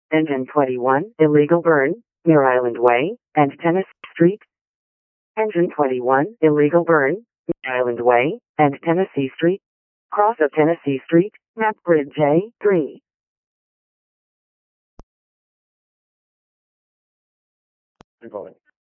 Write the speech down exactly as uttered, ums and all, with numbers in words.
Engine twenty-one, illegal burn, Mare Island Way, and Tennessee Street. Engine twenty-one, illegal burn, Mare Island Way, and Tennessee Street. Cross of Tennessee Street, map grid J three. Keep going.